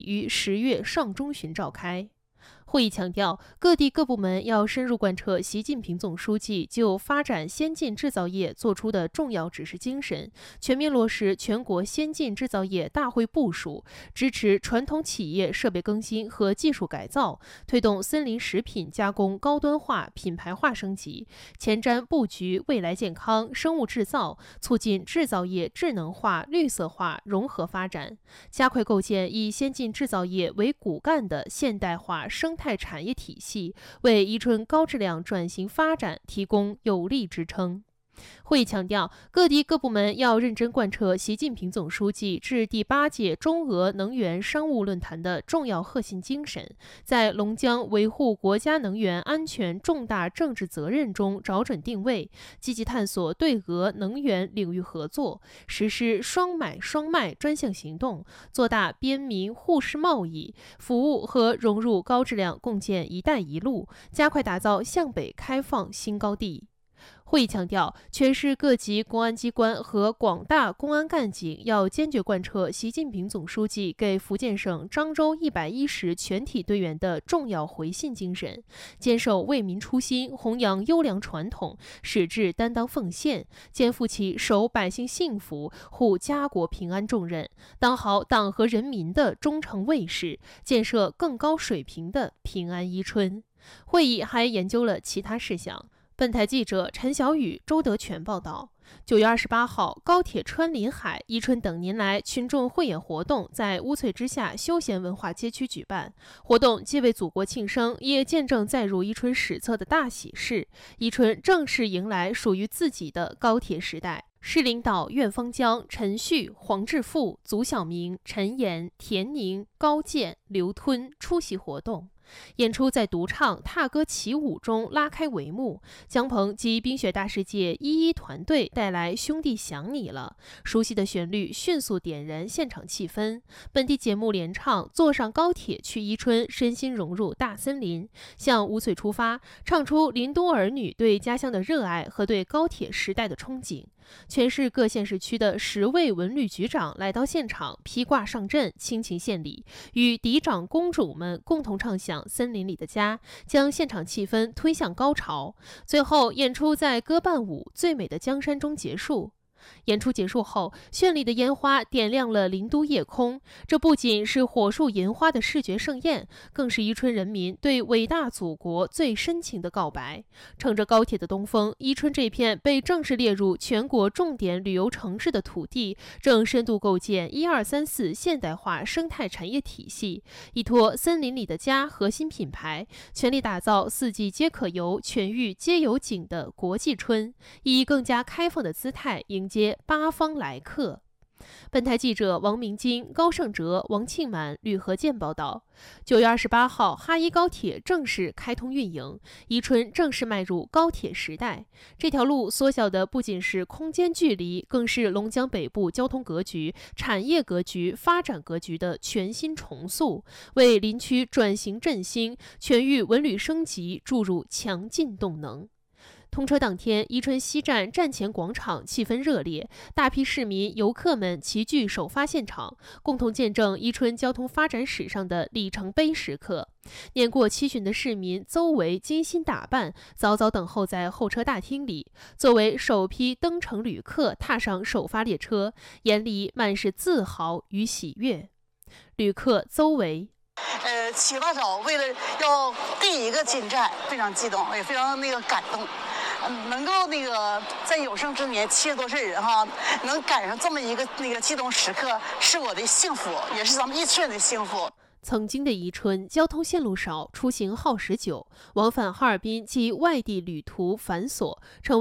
于10月上中旬召开。会议强调，各地各部门要深入贯彻习近平总书记就发展先进制造业作出的重要指示精神，全面落实全国先进制造业大会部署，支持传统企业设备更新和技术改造，推动森林食品加工高端化、品牌化升级，前瞻布局未来健康、生物制造，促进制造业智能化、绿色化融合发展，加快构建以先进制造业为骨干的现代化生态产业体系，为宜春高质量转型发展提供有力支撑。会议强调，各地各部门要认真贯彻习近平总书记致第8届中俄能源商务论坛的重要核心精神，在龙江维护国家能源安全重大政治责任中找准定位，积极探索对俄能源领域合作，实施双买双卖专项行动，做大边民互市贸易，服务和融入高质量共建“一带一路”，加快打造向北开放新高地。会议强调，全市各级公安机关和广大公安干警要坚决贯彻习近平总书记给福建省漳州110全体队员的重要回信精神，坚守为民初心、弘扬优良传统，矢志担当奉献，肩负起守百姓幸福、护家国平安重任，当好党和人民的忠诚卫士，建设更高水平的平安宜春。会议还研究了其他事项。本台记者陈小雨、周德全报道，9月28号，高铁穿林海、宜春等年来群众汇演活动在乌翠之下休闲文化街区举办。活动既为祖国庆生，也见证载入宜春史册的大喜事。宜春正式迎来属于自己的高铁时代。市领导苑方江、陈旭、黄志富、祖晓明、陈岩、田宁、高健、刘吞出席活动。演出在独唱、踏歌起舞中拉开帷幕，姜鹏及冰雪大世界11团队带来《兄弟想你了》，熟悉的旋律迅速点燃现场气氛。本地节目连唱《坐上高铁去宜春》，身心融入大森林，向乌翠出发，唱出林东儿女对家乡的热爱和对高铁时代的憧憬。全市各县市区的10位文旅局长来到现场，披挂上阵，倾情献礼，与嫡长公主们共同唱响《森林里的家》，将现场气氛推向高潮。最后，演出在歌伴舞《最美的江山》中结束。演出结束后，绚丽的烟花点亮了林都夜空。这不仅是火树银花的视觉盛宴，更是宜春人民对伟大祖国最深情的告白。乘着高铁的东风，宜春这片被正式列入全国重点旅游城市的土地，正深度构建1234现代化生态产业体系，依托森林里的家核心品牌，全力打造4季皆可游、全域皆有景的国际春，以更加开放的姿态迎接八方来客。本台记者王明金、高胜哲、王庆满、吕和建报道，9月28号，哈宜高铁正式开通运营，宜春正式迈入高铁时代。这条路缩小的不仅是空间距离，更是龙江北部交通格局、产业格局、发展格局的全新重塑，为林区转型振兴、全域文旅升级注入强劲动能。通车当天，宜春西站站前广场气氛热烈，大批市民、游客们齐聚首发现场，共同见证宜春交通发展史上的里程碑时刻。年过70旬的市民邹维精心打扮，早早等候在候车大厅里。作为首批登城旅客踏上首发列车，眼里满是自豪与喜悦。旅客邹维。 起大早为了要第一个进站，非常激动，也非常感动。能够在有生之年70多岁人能赶上这么一个激动时刻，是我的幸福，也是咱们宜春人的幸福。 曾经的宜春交通线路少，出行耗时久，往返哈尔滨及外地旅途繁琐，成为